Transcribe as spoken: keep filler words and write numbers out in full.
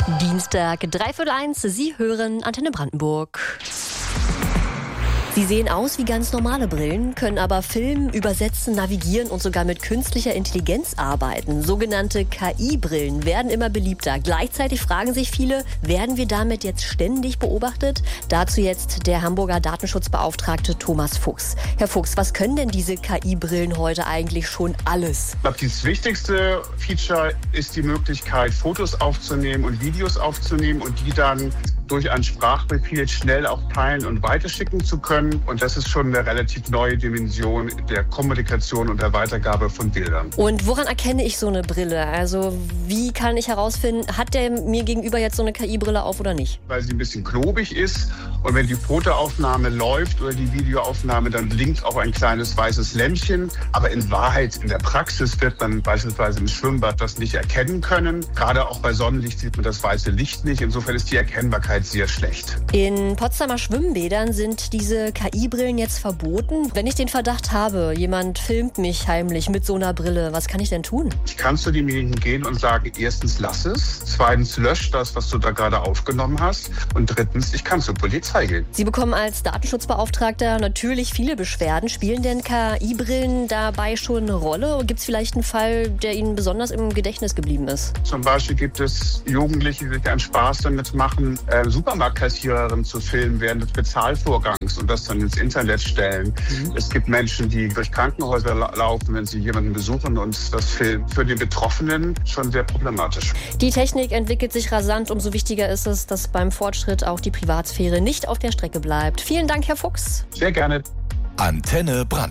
Dienstag, dreiviertel eins, Sie hören Antenne Brandenburg. Sie sehen aus wie ganz normale Brillen, können aber filmen, übersetzen, navigieren und sogar mit künstlicher Intelligenz arbeiten. Sogenannte K I-Brillen werden immer beliebter. Gleichzeitig fragen sich viele, werden wir damit jetzt ständig beobachtet? Dazu jetzt der Hamburger Datenschutzbeauftragte Thomas Fuchs. Herr Fuchs, was können denn diese K I-Brillen heute eigentlich schon alles? Ich glaube, das wichtigste Feature ist die Möglichkeit, Fotos aufzunehmen und Videos aufzunehmen und die dann durch einen Sprachbefehl schnell auch teilen und weiterschicken zu können. Und das ist schon eine relativ neue Dimension der Kommunikation und der Weitergabe von Bildern. Und woran erkenne ich so eine Brille? Also wie kann ich herausfinden, hat der mir gegenüber jetzt so eine K I-Brille auf oder nicht? Weil sie ein bisschen klobig ist und wenn die Fotoaufnahme läuft oder die Videoaufnahme, dann blinkt auch ein kleines weißes Lämpchen. Aber in Wahrheit, in der Praxis wird man beispielsweise im Schwimmbad das nicht erkennen können. Gerade auch bei Sonnenlicht sieht man das weiße Licht nicht. Insofern ist die Erkennbarkeit sehr schlecht. In Potsdamer Schwimmbädern sind diese K I-Brillen jetzt verboten. Wenn ich den Verdacht habe, jemand filmt mich heimlich mit so einer Brille, was kann ich denn tun? Ich kann zu demjenigen gehen und sagen, erstens lass es, zweitens lösch das, was du da gerade aufgenommen hast und drittens, ich kann zur Polizei gehen. Sie bekommen als Datenschutzbeauftragter natürlich viele Beschwerden. Spielen denn K I-Brillen dabei schon eine Rolle? Gibt es vielleicht einen Fall, der Ihnen besonders im Gedächtnis geblieben ist? Zum Beispiel gibt es Jugendliche, die sich einen Spaß damit machen, äh, Supermarktkassiererin zu filmen während des Bezahlvorgangs und das dann ins Internet stellen. Mhm. Es gibt Menschen, die durch Krankenhäuser la- laufen, wenn sie jemanden besuchen und das filmen. Für den Betroffenen schon sehr problematisch. Die Technik entwickelt sich rasant. Umso wichtiger ist es, dass beim Fortschritt auch die Privatsphäre nicht auf der Strecke bleibt. Vielen Dank, Herr Fuchs. Sehr gerne. Antenne Brandenburg.